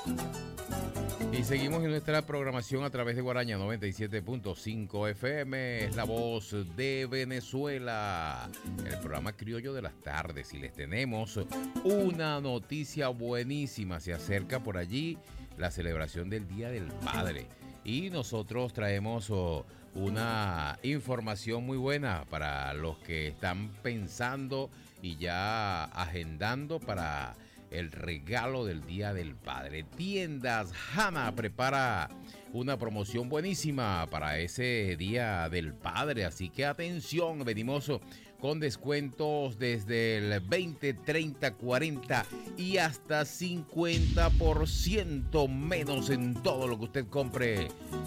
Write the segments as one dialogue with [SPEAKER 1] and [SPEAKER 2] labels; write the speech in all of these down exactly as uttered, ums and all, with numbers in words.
[SPEAKER 1] Y seguimos en nuestra programación a través de Guaraña noventa y siete punto cinco F M, es la voz de Venezuela, el programa criollo de las tardes. Y les tenemos una noticia buenísima, se acerca por allí la celebración del Día del Padre. Y nosotros traemos oh, una información muy buena para los que están pensando y ya agendando para el regalo del Día del Padre. Tiendas Hanna prepara una promoción buenísima para ese Día del Padre, así que atención, venimos con descuentos desde el veinte, treinta, cuarenta y hasta cincuenta por ciento menos en todo lo que usted compre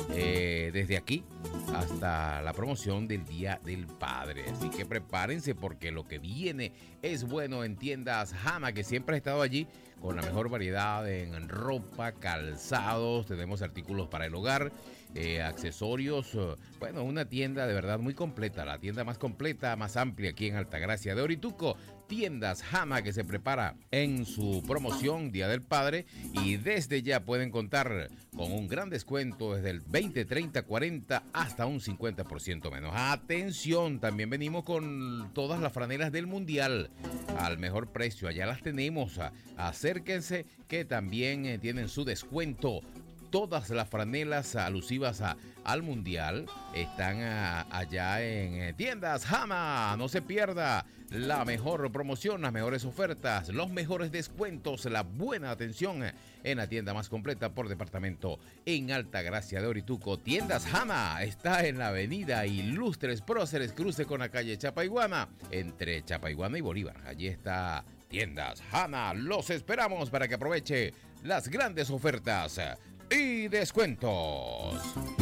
[SPEAKER 1] eh, desde aquí hasta la promoción del Día del Padre. Así que prepárense porque lo que viene es bueno en Tiendas Hanna, que siempre ha estado allí con la mejor variedad en ropa, calzados, tenemos artículos para el hogar, eh, accesorios, eh, bueno, una tienda de verdad muy completa, la tienda más completa, más amplia aquí en Altagracia de Orituco. Tiendas Hanna, que se prepara en su promoción Día del Padre y desde ya pueden contar con un gran descuento desde el veinte, treinta, cuarenta hasta un cincuenta por ciento menos. Atención, también venimos con todas las franelas del Mundial al mejor precio, allá las tenemos, acérquense que también eh, tienen su descuento. Todas las franelas alusivas a, al Mundial están a, allá en eh, Tiendas Hanna. No se pierda la mejor promoción, las mejores ofertas, los mejores descuentos, la buena atención en la tienda más completa por departamento en Altagracia de Orituco. Tiendas Hanna está en la avenida Ilustres Próceres, cruce con la calle Chapaiguana, entre Chapaiguana y Bolívar. Allí está Tiendas Hanna. Los esperamos para que aproveche las grandes ofertas y descuentos.